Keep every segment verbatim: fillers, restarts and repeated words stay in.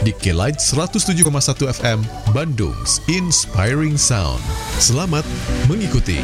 di K-Light seratus tujuh koma satu F M Bandung's Inspiring Sound. Selamat mengikuti.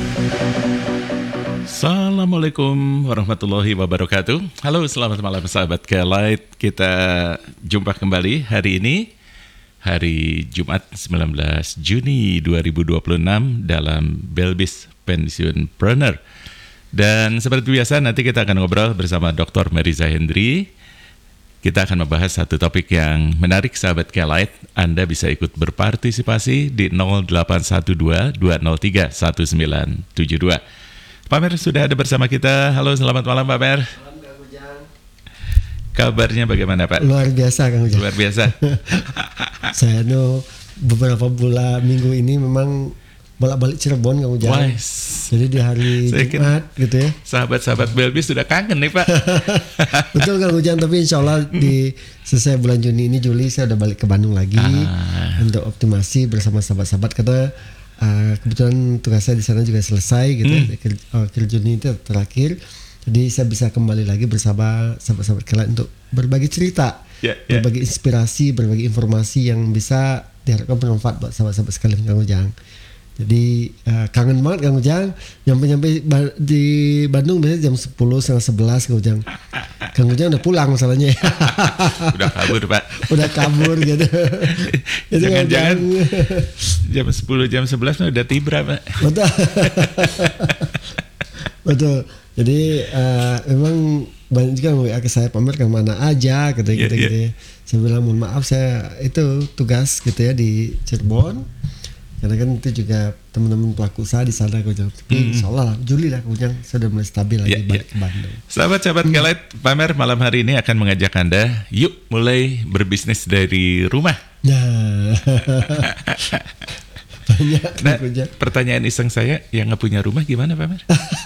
Assalamualaikum warahmatullahi wabarakatuh. Halo, selamat malam sahabat K-Light. Kita jumpa kembali hari ini, hari Jumat sembilan belas Juni dua ribu dua puluh enam dalam Belbis Pensiunpreneur. Dan seperti biasa nanti kita akan ngobrol bersama Doktor Mariza Hendry. Kita akan membahas satu topik yang menarik sahabat K-Light. Anda bisa ikut berpartisipasi di nol delapan satu dua dua nol tiga satu sembilan tujuh dua. Pak Mer sudah ada bersama kita. Halo, selamat malam Pak Mer. Malam Kang Ujang. Kabarnya bagaimana Pak? Luar biasa Kang Ujang. Luar biasa. Saya no beberapa bulan minggu ini memang bolak-balik Cirebon Kang Ujang. Wise. Jadi di hari Saya Jumat gitu ya. Sahabat-sahabat Belbis sudah kangen nih Pak. Betul Kang Ujang, tapi insya Allah di selesai bulan Juni ini Juli saya udah balik ke Bandung lagi ah. untuk optimasi bersama sahabat-sahabat karena Uh, kebetulan tugas saya di sana juga selesai gitu hmm. ya. Akhir Juni itu terakhir, jadi saya bisa kembali lagi bersama sahabat-sahabat kalian untuk berbagi cerita, yeah, yeah. berbagi inspirasi, berbagi informasi yang bisa diharapkan bermanfaat buat sahabat-sahabat sekalian Kang Ujang. Jadi uh, kangen banget Kang Ujang, nyampe-nyampe ba- di Bandung biasanya jam sepuluh setengah sebelas Kang Ujang. Kang Ujang udah pulang masalahnya. Udah kabur Pak. Udah kabur gitu. Jadi jangan-jangan jam sepuluh jam sebelas udah tiba Pak. Betul. Betul. Jadi uh, memang banyak juga W A ke saya, Pamer kemana aja gitu yeah, gitu, yeah. gitu ya. Saya bilang mohon maaf saya itu tugas gitu ya di Cirebon. Karena kan itu juga teman-teman pelaku usaha di sana Kang Ujang. Tapi mm-hmm. insya Allah lah, Juli lah Kang Ujang sudah mulai stabil lagi yeah, balik yeah. ke Bandung. Sahabat-sahabat hmm. K-Light, Pamer malam hari ini akan mengajak Anda, yuk mulai berbisnis dari rumah. Nah, banyak nah, Kang Ujang. Pertanyaan iseng saya, yang nggak punya rumah gimana Pamer?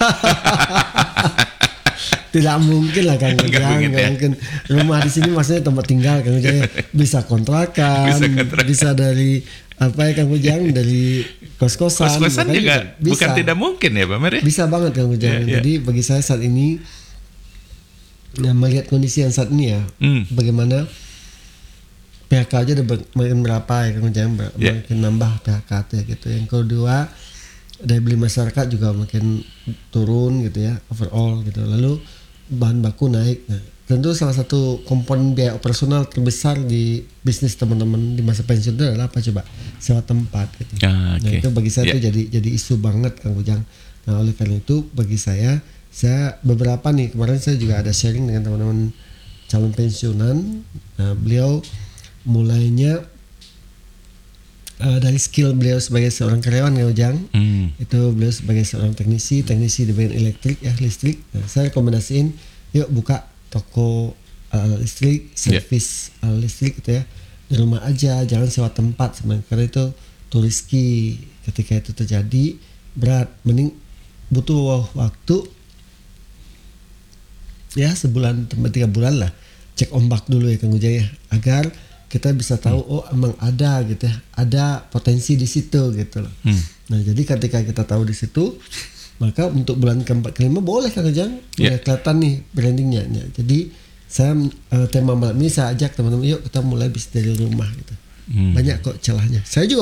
Tidak mungkin lah Kang Ujang, mungkin, ya? mungkin rumah di sini maksudnya tempat tinggal Kang Ujang, bisa kontrakan, bisa, kontrakan. bisa dari apa ya Kang Ujang, dari kos-kosan. Kos-kosan juga bisa. Bukan tidak mungkin ya Pak Mer? Bisa banget Kang Ujang. Yeah, yeah. Jadi bagi saya saat ini, ya, melihat kondisi yang saat ini ya, hmm. bagaimana P H K aja udah makin berapa ya Kang Ujang, yeah. makin nambah P H K tuh ya gitu. Yang kedua, daya beli masyarakat juga makin turun gitu ya, overall gitu. Lalu bahan baku naik. Nah, tentu salah satu komponen biaya operasional terbesar di bisnis teman-teman di masa pensiun itu adalah apa coba? Sewa tempat gitu. Ah, okay. Nah, itu bagi saya yeah. itu jadi jadi isu banget Kang Ujang. Nah, oleh karena itu bagi saya saya beberapa nih kemarin saya juga ada sharing dengan teman-teman calon pensiunan. Nah, beliau mulainya uh, dari skill beliau sebagai seorang karyawan Kang Ujang. Mm. Itu beliau sebagai seorang teknisi, teknisi di bagian elektrik ya, listrik. Nah, saya rekomendasiin yuk buka toko uh, listrik, servis yeah. uh, listrik gitu ya, di rumah aja, jangan sewa tempat sebenarnya, karena itu too risky ketika itu terjadi, berat, mending butuh waktu ya sebulan sampai tiga bulan lah, cek ombak dulu ya Kang Ujang ya, agar kita bisa tahu hmm. oh emang ada gitu ya, ada potensi di situ gitu loh. Hmm. Nah jadi ketika kita tahu di situ, maka untuk bulan keempat kelima boleh Kang Ujang, yeah. kelihatan nih brandingnya. Jadi saya uh, tema malam ini saya ajak teman-teman, yuk kita mulai bisnis dari rumah gitu. Hmm. Banyak kok celahnya. Saya juga